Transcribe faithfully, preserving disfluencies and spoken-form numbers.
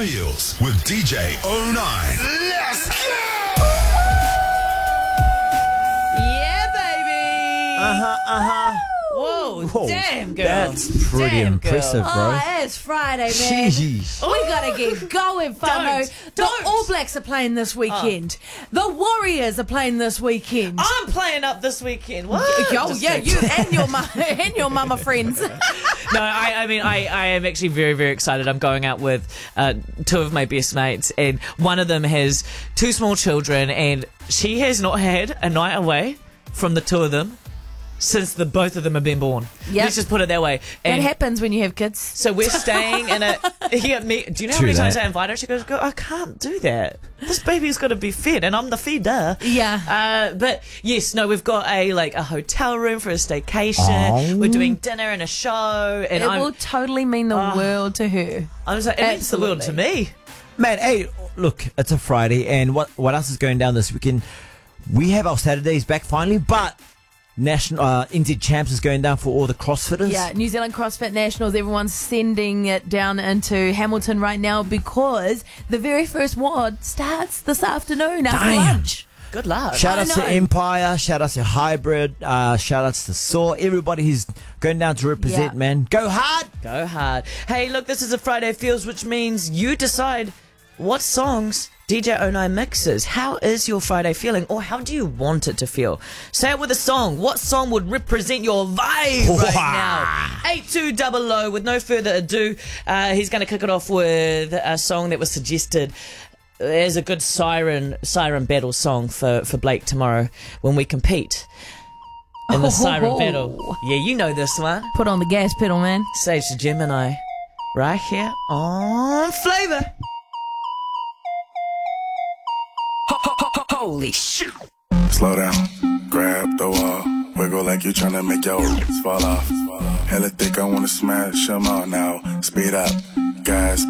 Feels with D J oh nine. Let's go! Yeah, baby. Uh-huh, uh-huh. Whoa, Whoa, damn, girl. that's pretty Damn, impressive, girl. bro. Oh, it's Friday, man. Jeez. We gotta get going, Famo. Don't, The don't. All Blacks are playing this weekend. The Warriors are playing this weekend. I'm playing up this weekend. What? Oh Just yeah, kidding. you and your mum and your mama friends. No, I, I mean, I, I am actually very, very excited. I'm going out with uh, two of my best mates, and one of them has two small children, and she has not had a night away from the two of them since the both of them have been born. Yep. Let's just put it that way. That And happens when you have kids. so we're staying in a. Yeah, me, do you know how True many times that. I invite her? She goes, "Go, I can't do that. This baby's got to be fed, and I'm the feeder." Yeah. Uh, but yes, no, we've got a like a hotel room for a staycation. Oh. We're doing dinner and a show, and It I'm. will totally mean the Oh. world to her. I was like, it means the world to me. Man, hey, look, it's a Friday, and what, what else is going down this weekend? We have our Saturdays back finally, but National uh, N Z Champs is going down for all the CrossFitters. Yeah, New Zealand CrossFit Nationals, everyone's sending it down into Hamilton right now because the very first W O D starts this afternoon after Damn. lunch. Good luck. Shout I outs to know. Empire, shout outs to Hybrid, uh, shout outs to Saw, everybody who's going down to represent, Yeah. man. Go hard! Go hard. Hey, look, this is a Friday Feels, which means you decide what songs D J oh nine mixes. How is your Friday feeling, or how do you want it to feel? Say it with a song. What song would represent your vibe right now? eight two double oh. With no further ado, uh, he's going to kick it off with a song that was suggested as a good siren siren battle song for, for Blake tomorrow when we compete in the siren Oh. battle. Yeah, you know this one. Put on the gas pedal, man. Sage the Gemini right here on Flavor. Holy shit. Slow down, grab the wall, wiggle like you tryna make your fall off. Hella thick, I wanna smash 'em all now. Speed up, gas